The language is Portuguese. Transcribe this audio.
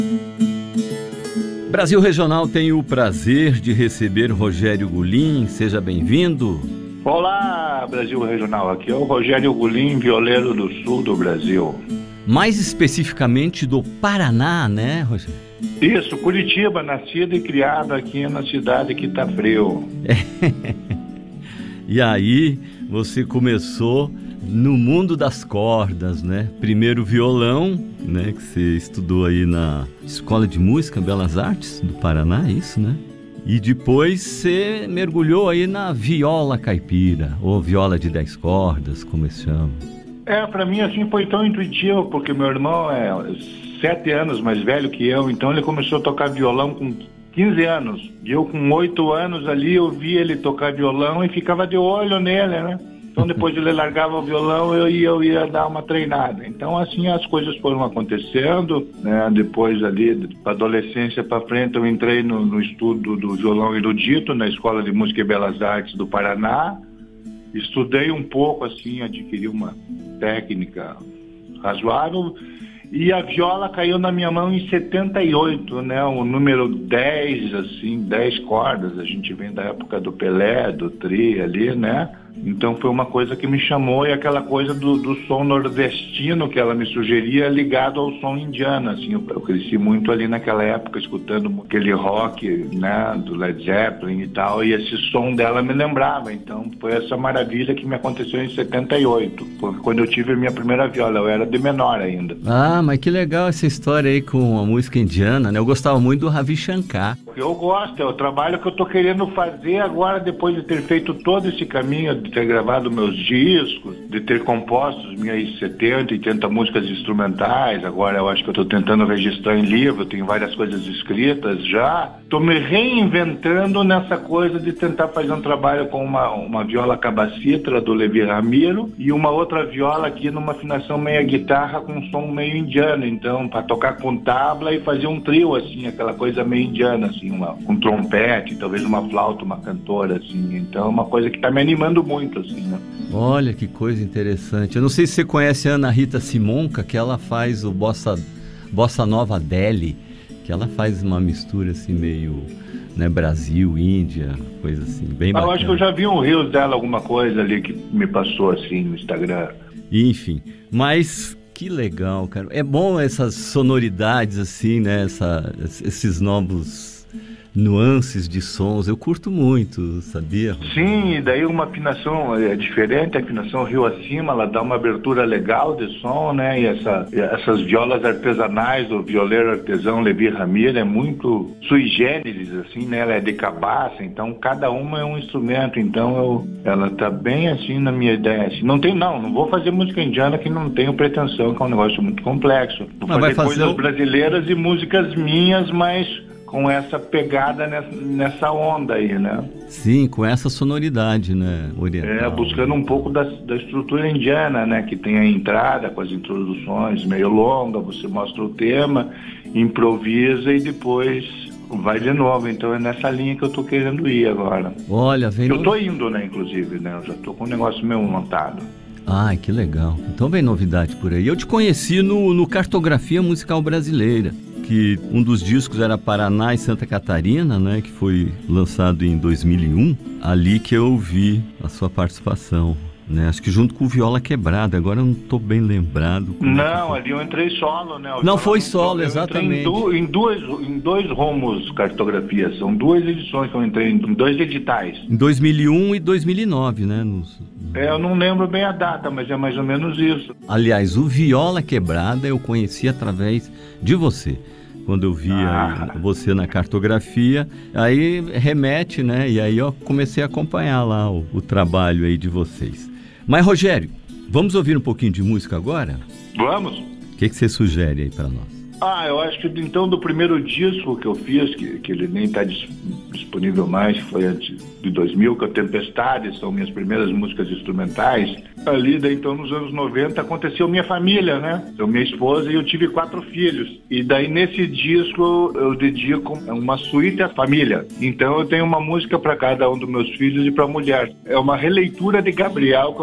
Brasil Regional tem o prazer de receber Rogério Gulim. Seja bem-vindo. Olá, Brasil Regional. Aqui é o Rogério Gulim, violeiro do sul do Brasil. Mais especificamente do Paraná, né, Rogério? Isso, Curitiba, nascido e criado aqui na cidade que tá frio. E aí, você começou no mundo das cordas, né? Primeiro violão, né? Que você estudou aí na Escola de Música Belas Artes do Paraná, é isso, né? E depois você mergulhou aí na viola caipira, ou viola de 10 cordas, como se chama. Pra mim assim foi tão intuitivo, porque meu irmão é 7 anos mais velho que eu, então ele começou a tocar violão com 15 anos. E eu com 8 anos ali, eu via ele tocar violão e ficava de olho nele, né? Então depois ele largava o violão, eu ia dar uma treinada. Então assim as coisas foram acontecendo, né? Depois ali, da adolescência para frente, eu entrei no estudo do violão erudito na Escola de Música e Belas Artes do Paraná. Estudei um pouco assim, adquiri uma técnica razoável. E a viola caiu na minha mão em 78, né? O número 10, assim, 10 cordas. A gente vem da época do Pelé, do Tri ali, né? Então foi uma coisa que me chamou, e aquela coisa do som nordestino que ela me sugeria ligado ao som indiano, assim. Eu cresci muito ali naquela época escutando aquele rock, né? Do Led Zeppelin e tal, e esse som dela me lembrava. Então foi essa maravilha que me aconteceu em 78. Foi quando eu tive a minha primeira viola, eu era de menor ainda. Ah, mas que legal essa história aí com a música indiana, né? Eu gostava muito do Ravi Shankar. Eu gosto, é o trabalho que eu tô querendo fazer agora, depois de ter feito todo esse caminho, de ter gravado meus discos, de ter composto minhas 70, 80 músicas instrumentais. Agora eu acho que eu tô tentando registrar em livro, tenho várias coisas escritas já. Tô me reinventando nessa coisa de tentar fazer um trabalho com uma viola cabacitra do Levi Ramiro e uma outra viola aqui numa afinação meia guitarra com um som meio indiano, então para tocar com tabla e fazer um trio assim, aquela coisa meio indiana assim, com trompete, talvez uma flauta, uma cantora assim. Então é uma coisa que tá me animando muito assim, né? Olha que coisa interessante. Eu não sei se você conhece a Ana Rita Simonca, que ela faz o Bossa Nova Delhi, que ela faz uma mistura assim meio, né, Brasil, Índia, coisa assim, bem bacana. Eu acho que eu já vi um reels dela, alguma coisa ali que me passou assim no Instagram. Enfim, mas que legal, cara. É bom essas sonoridades assim, né, esses novos nuances de sons, eu curto muito, sabia? Sim, e daí uma afinação é diferente, a afinação rio acima, ela dá uma abertura legal de som, né? E essas violas artesanais do violeiro artesão Levi Ramiro é muito sui generis, assim, né? Ela é de cabaça, então cada uma é um instrumento, então ela tá bem assim na minha ideia. Assim. Não vou fazer música indiana que não tenho pretensão, que é um negócio muito complexo. Vou fazer coisas brasileiras e músicas minhas, mas com essa pegada nessa onda aí, né? Sim, com essa sonoridade, né, oriental. Buscando um pouco da estrutura indiana, né? Que tem a entrada com as introduções meio longa, você mostra o tema, improvisa e depois vai de novo. Então é nessa linha que eu tô querendo ir agora. Olha, eu tô indo, né, inclusive, né? Eu já tô com um negócio meio montado. Ai, que legal. Então vem novidade por aí. Eu te conheci no Cartografia Musical Brasileira, que um dos discos era Paraná e Santa Catarina, né, que foi lançado em 2001, ali que eu vi a sua participação, né, acho que junto com o Viola Quebrada, agora eu não estou bem lembrado. Não, ali eu entrei solo, né? Não foi solo, exatamente. Em dois rumos Cartografia, são 2 edições que eu entrei, em 2 editais. Em 2001 e 2009, né? Eu não lembro bem a data, mas é mais ou menos isso. Aliás, o Viola Quebrada eu conheci através de você. Quando eu via você na Cartografia, aí remete, né? E aí eu comecei a acompanhar lá o trabalho aí de vocês. Mas, Rogério, vamos ouvir um pouquinho de música agora? Vamos. O que você sugere aí para nós? Eu acho que então do primeiro disco que eu fiz, que ele nem está disponível mais, foi antes de 2000, que é o Tempestade, são minhas primeiras músicas instrumentais. Ali, daí, então, nos anos 90, aconteceu minha família, né? Eu, minha esposa, e eu tive 4 filhos. E daí, nesse disco, eu dedico uma suíte à família. Então, eu tenho uma música para cada um dos meus filhos e para a mulher. É uma releitura de Gabriel,